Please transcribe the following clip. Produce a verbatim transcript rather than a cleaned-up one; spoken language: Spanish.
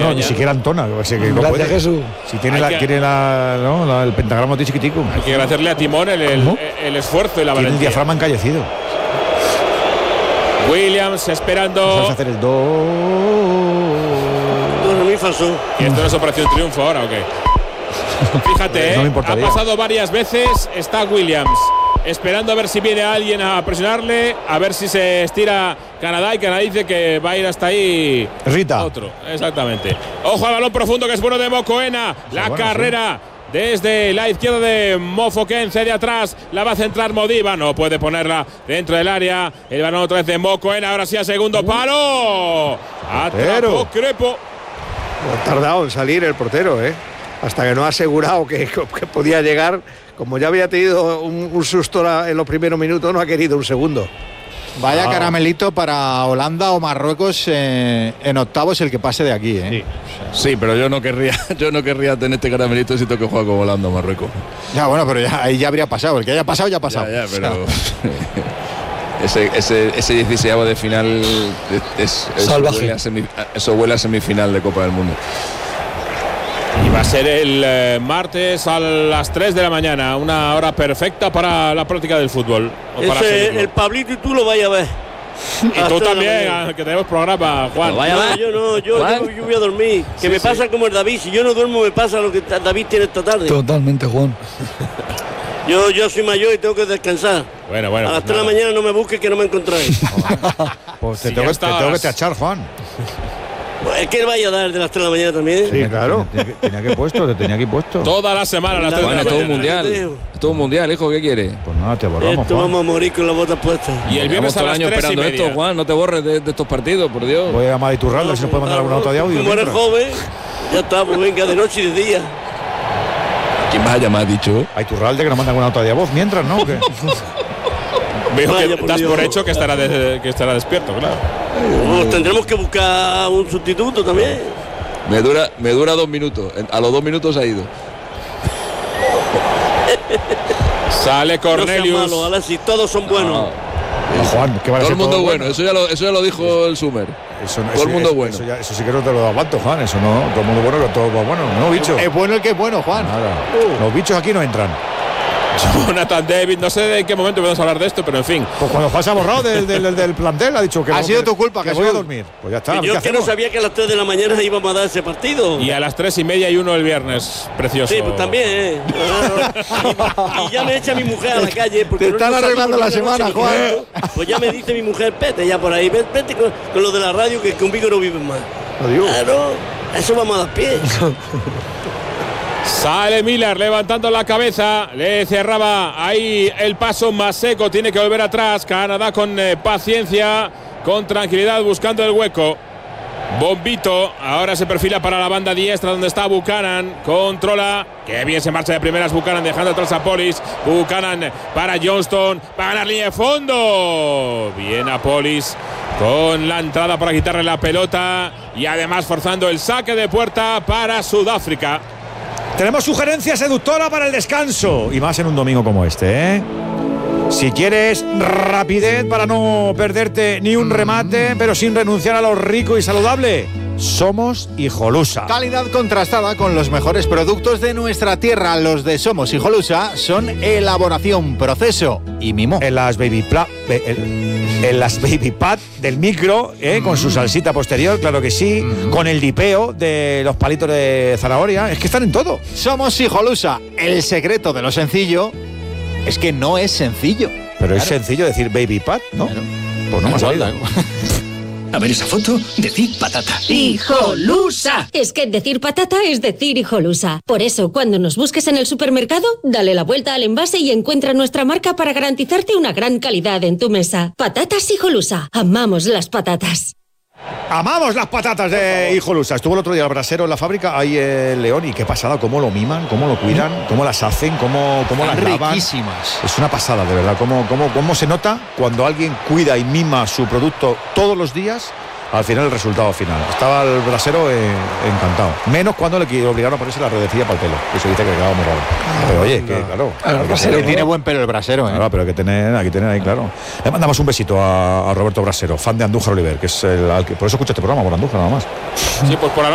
no, ni siquiera Antona. O sea, que no puede. Jesús. Si tiene, la, que, tiene la, ¿no? la, el pentagrama de chiquitico. Hay que agradecerle a Timón el, el, el esfuerzo y la valentía. Tiene el diafragma encallecido. Williams esperando. Vamos a hacer el do. ¿Y esto no es operación triunfo ahora o qué? Fíjate, no ¿eh? me ha pasado varias veces. Está Williams esperando a ver si viene alguien a presionarle, a ver si se estira Canadá, y Canadá dice que va a ir hasta ahí. Rita. Otro, exactamente. Ojo al balón profundo que es bueno de Mocoena. La bueno, carrera. Sí. Desde la izquierda de Mofoken, cede atrás, la va a centrar Modiva, no puede ponerla dentro del área. El balón otra vez de Mocoena, ahora sí a segundo palo. Atrapó Crepo. Ha tardado en salir el portero, ¿eh? Hasta que no ha asegurado que, que podía llegar. Como ya había tenido un, un susto en los primeros minutos, no ha querido un segundo. Vaya ah. caramelito para Holanda o Marruecos eh, en octavos el que pase de aquí, ¿eh? Sí. Sí, pero yo no querría, yo no querría tener este caramelito si tengo que jugar con Holanda o Marruecos. Ya, bueno, pero ya, ahí ya habría pasado. El que haya pasado, ya ha pasado. Ya, ya, pero ese, ese, ese dieciséisavo de final es, es, eso, huele a semi, eso huele a semifinal de Copa del Mundo. Y va a ser el eh, martes a las tres de la mañana, una hora perfecta para la práctica del fútbol. Ese, el Pablito y tú lo vais a ver. Y tú también, que tenemos programa, Juan. No, vaya, no, yo no, yo, yo, yo voy a dormir. Que sí, me pasa sí. como el David. Si yo no duermo, me pasa lo que David tiene esta tarde. Totalmente, Juan. Yo, yo soy mayor y tengo que descansar. Bueno, bueno. A las pues tres de la mañana no me busques que no me encontráis. Pues te, si tengo, te tengo que tachar, Juan. Pues es que vaya a dar de las tres de la mañana también. Sí, claro. Tenía, tenía que puesto, te tenía que puesto. Toda la semana a las tres de la mañana. Todo un mundial. Todo un mundial, hijo, ¿qué quieres? Pues nada, te borramos. Esto Juan. vamos a morir con las botas puestas. Y el viernes a las tres esperando y media. esto, Juan, no te borres de, de estos partidos, por Dios. Voy a llamar a Iturralde, no, si nos puede mandar alguna nota de audio. Como eres joven, ya está, pues venga, de noche y de día. ¿Quién vas a llamar, has dicho? A Iturralde que nos manda alguna nota de voz mientras, ¿no? ¿Qué? Veo que por das Dios. por hecho que estará, de, que estará despierto, claro. No, tendremos que buscar un sustituto también. Me dura, me dura dos minutos. A los dos minutos ha ido. Sale Cornelius. No malo, Alexis, todos son buenos. No. No, Juan, ¿qué va a todo ser el mundo todo bueno. bueno. Eso ya lo, eso ya lo dijo el Sumer. Eso, todo eso, el mundo eso, bueno. Eso, ya, eso sí que no te lo aguanto, Juan. Eso no. Todo el mundo bueno, que todo bueno. No, bicho. Es bueno el que es bueno, Juan. Nada. Uh. Los bichos aquí no entran. Jonathan David, no sé de qué momento podemos hablar de esto, pero en fin. Pues cuando Juan se ha borrado del, del, del plantel, ha dicho que ha no, sido que, tu culpa, que que voy a dormir. Pues ya está. Yo es que no sabía que a las tres de la mañana íbamos a dar ese partido. Y a las tres y media y uno el viernes, precioso. Sí, pues también, ¿eh? y, y ya me echa mi mujer a la calle. Porque te están no arreglando la semana, Juan. Pues ya me dice mi mujer, vete ya por ahí, vete, vete con, con lo de la radio, que conmigo no viven más. Adiós. Claro, eso vamos a dar pie. Sale Miller levantando la cabeza, le cerraba ahí el paso más seco, tiene que volver atrás. Canadá con eh, paciencia, con tranquilidad, buscando el hueco. Bombito, ahora se perfila para la banda diestra donde está Buchanan, controla, que bien se marcha de primeras Buchanan dejando atrás a Polis. Buchanan para Johnston, para ganar línea de fondo. Bien a Polis con la entrada para quitarle la pelota y además forzando el saque de puerta para Sudáfrica. Tenemos sugerencia seductora para el descanso y más en un domingo como este, ¿eh? Si quieres rapidez para no perderte ni un remate, pero sin renunciar a lo rico y saludable, Somos Hijolusa. Calidad contrastada con los mejores productos de nuestra tierra. Los de Somos Hijolusa son elaboración, proceso y mimo. En las baby pla, en, en las baby pad del micro, ¿eh? Con su salsita posterior, claro que sí, mm. con el dipeo de los palitos de zanahoria. Es que están en todo. Somos Hijolusa. El secreto de lo sencillo es que no es sencillo. Pero claro. Es sencillo decir baby pad, ¿no? Claro. Pues no me ha salido. A ver esa foto, decir patata. ¡Hijolusa! Es que decir patata es decir Hijolusa. Por eso, cuando nos busques en el supermercado, dale la vuelta al envase y encuentra nuestra marca para garantizarte una gran calidad en tu mesa. Patatas Hijolusa. Amamos las patatas. Amamos las patatas de Hijolusa. Estuvo el otro día el brasero en la fábrica, ahí en León, y qué pasada, cómo lo miman, cómo lo cuidan, cómo las hacen, cómo, cómo las lavan. Riquísimas. Es una pasada, de verdad, cómo, cómo, cómo se nota cuando alguien cuida y mima su producto todos los días. Al final el resultado final. Estaba el brasero eh, encantado. Menos cuando le obligaron a ponerse la redecilla para el pelo. Eso dice que quedaba muy raro. Pero oye, que claro. El brasero tiene buen pelo el brasero, ¿eh? Claro, pero hay que tener, hay que tener ahí, claro. Le mandamos un besito a, a Roberto Brasero, fan de Andújar Oliver, que es el, al que por eso escucha este programa, por Andújar nada más. Sí, pues por la